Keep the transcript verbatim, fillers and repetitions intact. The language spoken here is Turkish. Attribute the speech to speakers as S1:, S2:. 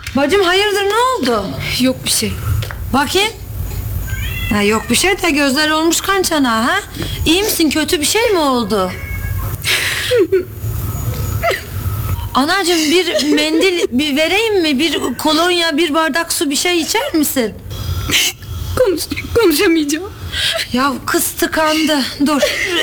S1: Bacım hayırdır, ne oldu?
S2: Yok bir şey.
S1: Bakayım. Ha, yok bir şey de gözler olmuş kan çanağı ha? İyi misin, kötü bir şey mi oldu? Anacığım bir mendil bir vereyim mi? Bir kolonya, bir bardak su, bir şey içer misin?
S2: Konuş, konuşamayacağım.
S1: Ya kız tıkandı. Dur.